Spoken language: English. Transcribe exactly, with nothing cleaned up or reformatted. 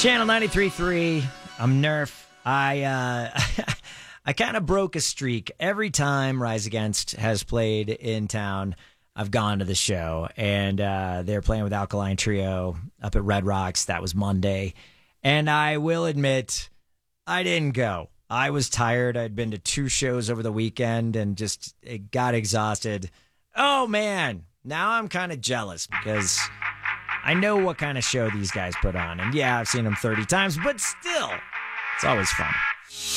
Channel ninety-three point three. I'm Nerf. I uh, I kind of broke a streak. Every time Rise Against has played in town, I've gone to the show, and uh, they're playing with Alkaline Trio up at Red Rocks. That was Monday, and I will admit, I didn't go. I was tired. I'd been to two shows over the weekend and just it got exhausted. Oh man, now I'm kind of jealous because I know what kind of show these guys put on. And yeah, I've seen them thirty times, but still, it's always fun.